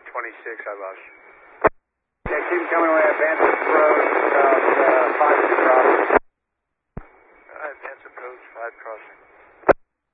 26, I lost you. Yeah, keep coming away. Advance approach, 5 crossing. Advance approach, 5 crossing.